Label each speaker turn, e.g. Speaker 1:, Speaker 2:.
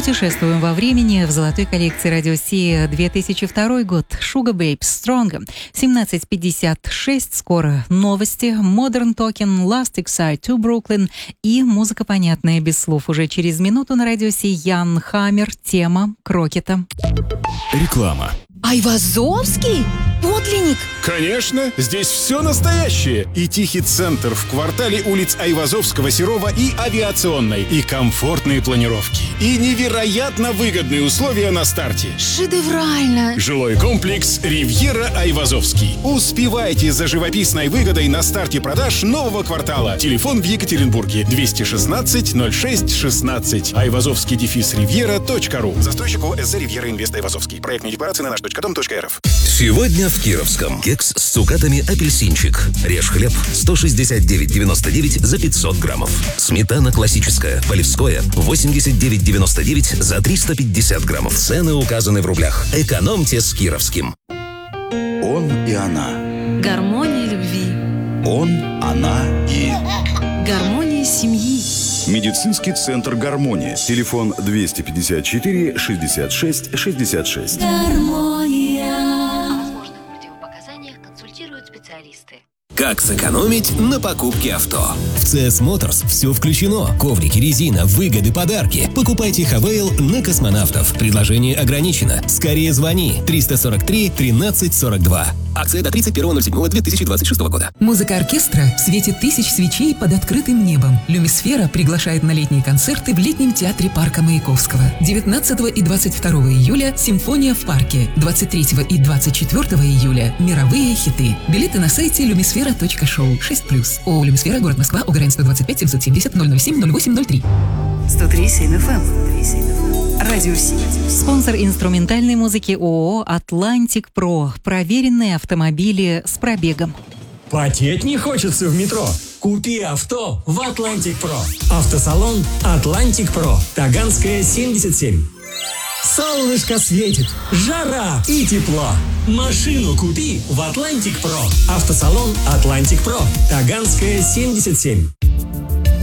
Speaker 1: Путешествуем во времени в золотой коллекции Радио Си 2002 год. Sugar Babes Strong. 17:56. Скоро новости. Modern Talking, Elastic Side to Brooklyn и музыка понятная без слов. Уже через минуту на Радио Си Ян Хаммер. Тема Крокета.
Speaker 2: Реклама.
Speaker 3: Айвазовский? Подлинник?
Speaker 2: Конечно, здесь все настоящее. И тихий центр в квартале улиц Айвазовского, Серова и Авиационной. И комфортные планировки. И невероятно выгодные условия на старте.
Speaker 3: Шедеврально!
Speaker 2: Жилой комплекс «Ривьера Айвазовский». Успевайте за живописной выгодой на старте продаж нового квартала. Телефон в Екатеринбурге 216-06-16. Айвазовский-ривьера.ру. Застройщик ОСЗ «Ривьера Инвест Айвазовский». Проектные декларации на наш.дом.рф.
Speaker 4: Сегодня в Кировском. Кекс с цукатами апельсинчик. Режь хлеб 169,99 за 500 граммов. Сметана классическая, Полевское 89,99 за 350 граммов. Цены указаны в рублях. Экономьте с Кировским.
Speaker 5: Он и она.
Speaker 3: Гармония любви.
Speaker 5: Он, она и...
Speaker 3: Гармония семьи.
Speaker 5: Медицинский центр «Гармония». Телефон 254 66 66.
Speaker 3: Гармония.
Speaker 6: Специалисты.
Speaker 4: Как сэкономить на покупке авто?
Speaker 7: В CS Motors все включено. Коврики, резина, выгоды, подарки. Покупайте Хавейл на космонавтов. Предложение ограничено. Скорее звони. 343 13 42.
Speaker 4: Акция до 31.07.2026 года.
Speaker 8: Музыка оркестра в свете тысяч свечей под открытым небом. Люмисфера приглашает на летние концерты в летнем театре парка Маяковского. 19 и 22 июля «Симфония в парке». 23 и 24 июля «Мировые хиты». Билеты на сайте lumisfera.show 6+. ООО «Люмисфера», город Москва, ОГРН 125 770 007 0803.
Speaker 9: 103,7 FM. Радио Си.
Speaker 1: Спонсор инструментальной музыки ООО «Атлантик Про». Проверенные автомобили с пробегом.
Speaker 10: Потеть не хочется в метро? Купи авто в Атлантик Про. Автосалон Атлантик Про. Таганская, 77. Солнышко светит, жара и тепло. Машину купи в Атлантик Про. Автосалон Атлантик Про. Таганская, 77.